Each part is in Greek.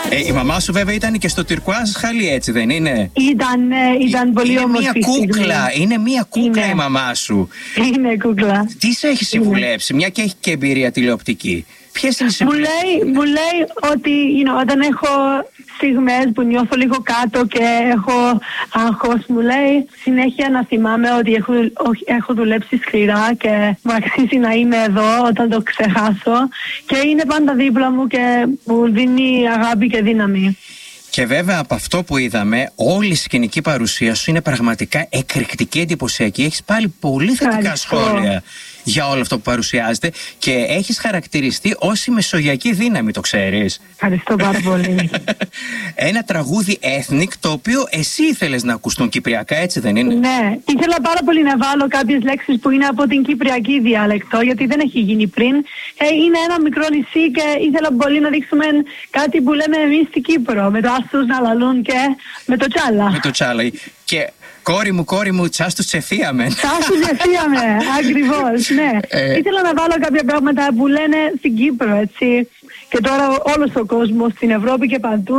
Η μαμά σου βέβαια ήταν και στο τυρκουάζ χαλί, έτσι δεν είναι? Ήταν πολύ όμορφη. Είναι μια κούκλα η μαμά σου. Είναι κούκλα. Τι σε έχει συμβουλέψει, μια και έχει και εμπειρία τηλεοπτική? Ποιες είναι οι συμβουλές? Μου λέει ότι όταν έχω στιγμές που νιώθω λίγο κάτω και έχω άγχος, μου λέει συνέχεια να θυμάμαι ότι έχω δουλέψει σκληρά και μου αξίζει να είμαι εδώ όταν το ξεχάσω, και είναι πάντα δίπλα μου και μου δίνει αγάπη και δύναμη. Και βέβαια από αυτό που είδαμε, όλη η σκηνική παρουσία σου είναι πραγματικά εκρηκτική, εντυπωσιακή. Έχεις πάλι πολύ θετικά σχόλια για όλο αυτό που παρουσιάζεται και έχεις χαρακτηριστεί ως η μεσογειακή δύναμη, το ξέρεις? Ευχαριστώ πάρα πολύ. Ένα τραγούδι ethnic, το οποίο εσύ ήθελες να ακουστούν κυπριακά, έτσι δεν είναι? Ναι, ήθελα πάρα πολύ να βάλω κάποιες λέξεις που είναι από την κυπριακή διάλεκτο, γιατί δεν έχει γίνει πριν. Είναι ένα μικρό νησί και ήθελα πολύ να δείξουμε κάτι που λέμε εμείς στην Κύπρο, με το άστους να λαλούν και με το τσάλα. Με το τσάλα. Και κόρη μου, τσάστους τσεφίαμε. Τσάστους τσεφίαμε, ακριβώς, ναι. Ήθελα να βάλω κάποια πράγματα που λένε στην Κύπρο, έτσι. Και τώρα όλος ο κόσμος στην Ευρώπη και παντού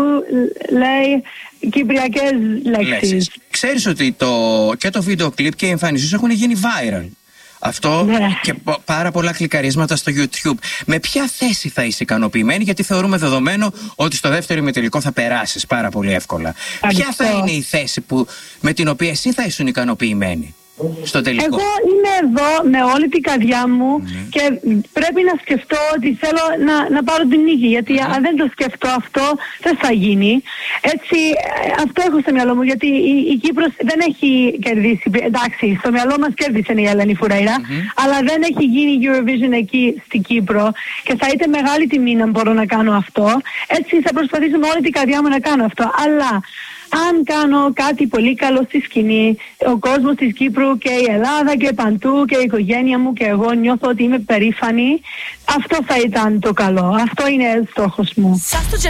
λέει κυπριακές λέξεις. Ξέρεις ότι και το βίντεο κλιπ και οι εμφανίσεις έχουν γίνει viral. Αυτό, ναι. Και πάρα πολλά κλικαρίσματα στο YouTube. Με ποια θέση θα είσαι ικανοποιημένη? Γιατί θεωρούμε δεδομένο ότι στο δεύτερο ημιτελικό θα περάσεις πάρα πολύ εύκολα. Ποια θα είναι η θέση με την οποία εσύ θα ήσουν ικανοποιημένη στο τελικό? Εγώ είμαι εδώ με όλη την καρδιά μου και πρέπει να σκεφτώ ότι θέλω να πάρω την νίκη, γιατί αν δεν το σκεφτώ αυτό δεν θα γίνει. Έτσι, αυτό έχω στο μυαλό μου, γιατί η Κύπρος δεν έχει κερδίσει. Εντάξει, στο μυαλό μας κέρδισε η Ελένη Φουρέιρα, αλλά δεν έχει γίνει Eurovision εκεί στην Κύπρο και θα ήταν μεγάλη τιμή να μπορώ να κάνω αυτό. Έτσι θα προσπαθήσω με όλη την καρδιά μου να κάνω αυτό, αλλά αν κάνω κάτι πολύ καλό στη σκηνή, ο κόσμος της Κύπρου και η Ελλάδα και παντού και η οικογένεια μου και εγώ νιώθω ότι είμαι περήφανη, αυτό θα ήταν το καλό. Αυτό είναι στόχος μου.